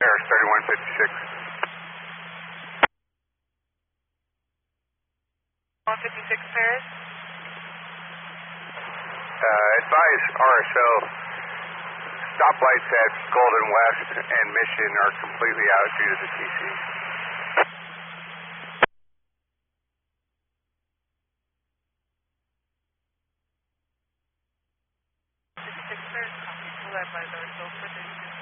Paris 3156. 156 Paris. Advise RSO. Stoplights at Golden West and Mission are completely out due to the TC. 56 Paris, copy. Full advise RSO for 36.